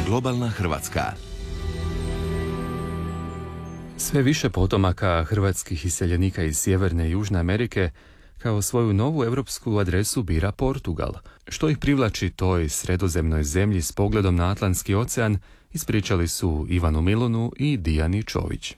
Globalna Hrvatska. Sve više potomaka hrvatskih iseljenika iz Sjeverne i Južne Amerike kao svoju novu europsku adresu bira Portugal. Što ih privlači toj sredozemnoj zemlji s pogledom na Atlantski ocean, ispričali su Ivanu Milunu i Dijani Čović.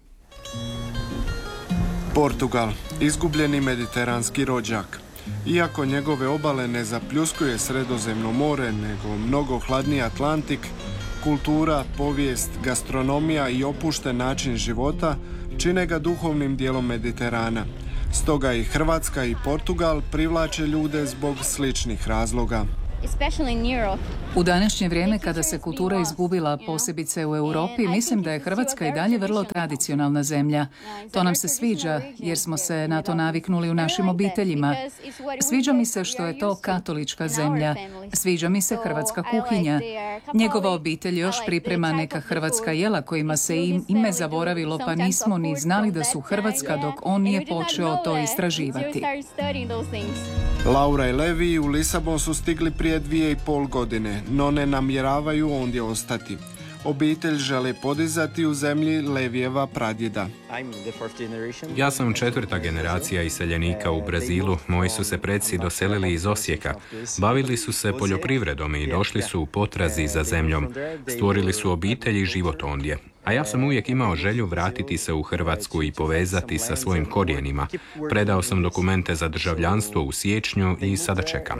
Portugal, izgubljeni mediteranski rođak. Iako njegove obale ne zapljuskuje Sredozemno more, nego mnogo hladniji Atlantik, kultura, povijest, gastronomija i opušten način života čine ga duhovnim dijelom Mediterana. Stoga i Hrvatska i Portugal privlače ljude zbog sličnih razloga. U današnje vrijeme kada se kultura izgubila, posebice u Europi, mislim da je Hrvatska i dalje vrlo tradicionalna zemlja. To nam se sviđa jer smo se na to naviknuli u našim obiteljima. Sviđa mi se što je to katolička zemlja. Sviđa mi se hrvatska kuhinja. Njegova obitelj još priprema neka hrvatska jela kojima se ime zaboravilo, pa nismo ni znali da su Hrvatska dok on nije počeo to istraživati. Laura i Levi u Lisabon su stigli prije 2,5 godine, no ne namjeravaju ondje ostati. Obitelj žele podizati u zemlji Levijeva pradjeda. Ja sam 4. generacija iseljenika u Brazilu. Moji su se preci doselili iz Osijeka. Bavili su se poljoprivredom i došli su u potrazi za zemljom. Stvorili su obitelj i život ondje. A ja sam uvijek imao želju vratiti se u Hrvatsku i povezati sa svojim korijenima. Predao sam dokumente za državljanstvo u siječnju i sada čekam.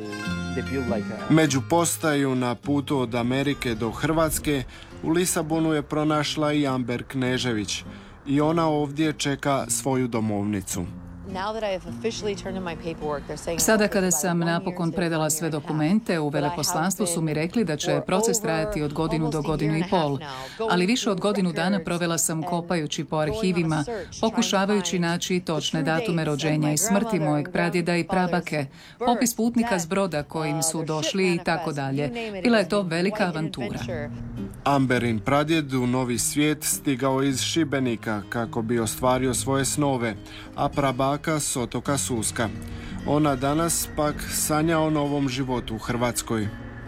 Među postaju na putu od Amerike do Hrvatske u Lisabonu je pronašla i Amber Knežević i ona ovdje čeka svoju domovnicu. Sada kada sam napokon predala sve dokumente, u veleposlanstvu su mi rekli da će proces trajati od godinu do godinu i pol. Ali više od godinu dana provela sam kopajući po arhivima, pokušavajući naći točne datume rođenja i smrti mojeg pradjeda i prabake, popis putnika s broda kojim su došli i tako dalje. Bila je to velika avantura. Amberin pradjed u Novi svijet stigao iz Šibenika kako bi ostvario svoje snove, a prabaka s otoka Suska. Ona danas pak sanja o novom životu u Hrvatskoj.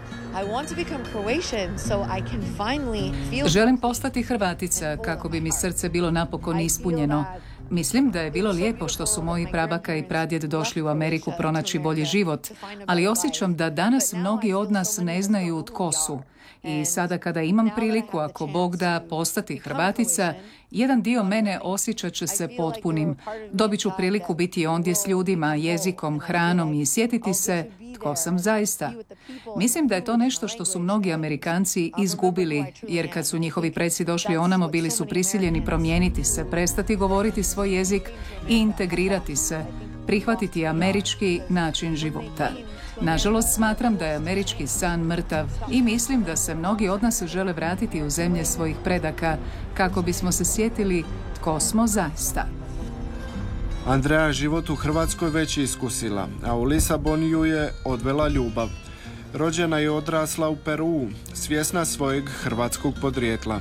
Želim postati Hrvatica kako bi mi srce bilo napokon ispunjeno. Mislim da je bilo lijepo što su moji prabaka i pradjed došli u Ameriku pronaći bolji život, ali osjećam da danas mnogi od nas ne znaju tko su. I sada kada imam priliku, ako Bog da, postati Hrvatica, jedan dio mene osjećat će se potpunim. Dobit ću priliku biti ondje s ljudima, jezikom, hranom i sjetiti se tko sam zaista. Mislim da je to nešto što su mnogi Amerikanci izgubili, jer kad su njihovi preci došli onamo, bili su prisiljeni promijeniti se, prestati govoriti svoj jezik i integrirati se, prihvatiti američki način života. Nažalost, smatram da je američki san mrtav i mislim da se mnogi od nas žele vratiti u zemlje svojih predaka kako bismo se sjetili tko smo zaista. Andreja život u Hrvatskoj već iskusila, a u Lisabon ju je odvela ljubav. Rođena i odrasla u Peruu, svjesna svojeg hrvatskog podrijetla.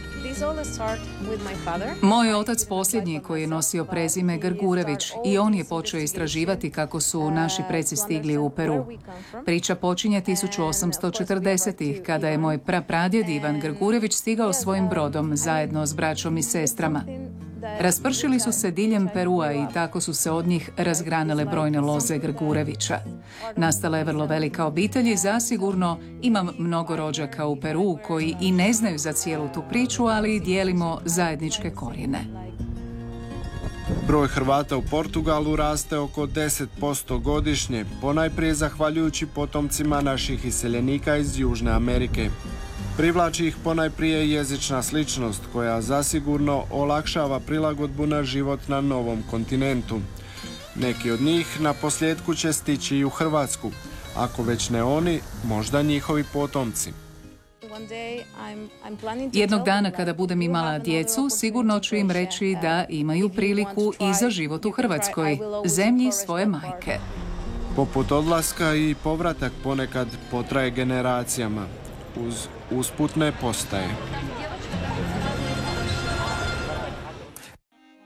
Moj otac posljednji koji je nosio prezime Grgurević i on je počeo istraživati kako su naši preci stigli u Peru. Priča počinje 1840-ih kada je moj prapradjed Ivan Grgurević stigao svojim brodom zajedno s braćom i sestrama. Raspršili su se diljem Perua i tako su se od njih razgranale brojne loze Grgurevića. Nastala je vrlo velika obitelj i zasigurno imam mnogo rođaka u Peruu koji i ne znaju za cijelu tu priču, ali dijelimo zajedničke korijene. Broj Hrvata u Portugalu raste oko 10% godišnje, ponajprije zahvaljujući potomcima naših iseljenika iz Južne Amerike. Privlači ih ponajprije jezična sličnost koja zasigurno olakšava prilagodbu na život na novom kontinentu. Neki od njih na posljedku će stići i u Hrvatsku, ako već ne oni, možda njihovi potomci. Jednog dana kada budem imala djecu, sigurno ću im reći da imaju priliku i za život u Hrvatskoj, zemlji svoje majke. Poput odlaska i povratak ponekad potraje generacijama, uz usputne postaje.